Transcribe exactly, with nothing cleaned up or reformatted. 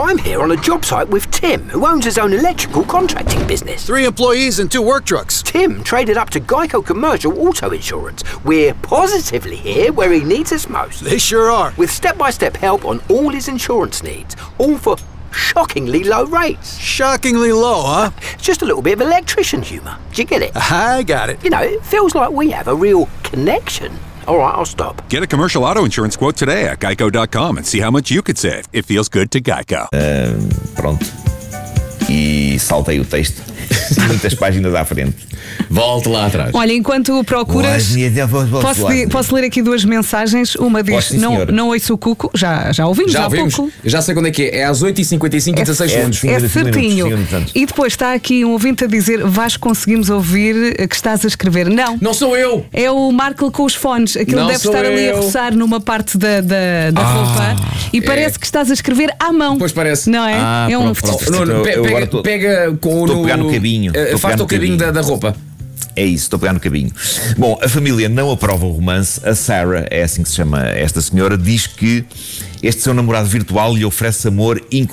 I'm here on a job site with Tim, who owns his own electrical contracting business. Three employees and two work trucks. Tim traded up to Geico Commercial Auto Insurance. We're positively here where he needs us most. They sure are. With step-by-step help on all his insurance needs, all for shockingly low rates. Shockingly low, huh? It's just a little bit of electrician humour. Do you get it? I got it. You know, it feels like we have a real connection. All right, I'll stop. Get a commercial auto insurance quote today at geico dot com and see how much you could save. It feels good to Geico. Uh, pronto. E saltei o texto. Muitas páginas à frente. Volte lá atrás. Olha, enquanto procuras, posso, posso ler aqui duas mensagens. Uma diz: Posso, sim, não, senhora. não ouço o Cuco. Já, já ouvimos Já há ouvimos. pouco. Eu já sei quando é que é. É às oito e cinquenta e cinco e dezasseis segundos. É Minutos, certinho. minutos, minutos. E depois está aqui um ouvinte a dizer: Vasco, conseguimos ouvir que estás a escrever. Não. Não sou eu. É o Marco com os fones. Aquilo Não deve sou estar ali a eu. roçar numa parte da, da, da Ah, roupa. E é. parece que estás a escrever à mão. Pois parece. Não é? Ah, é um. pronto, pronto. Nuno, Eu- pe- eu agora pega, tô- pega com o. tô a pegar no cabinho. Tô a pegar Afasta no o cabinho da, cabinho. da roupa. É isso, estou a pegar no cabinho. Bom, a família não aprova o romance. A Sarah, é assim que se chama esta senhora, diz que este seu namorado virtual lhe oferece amor incondicional.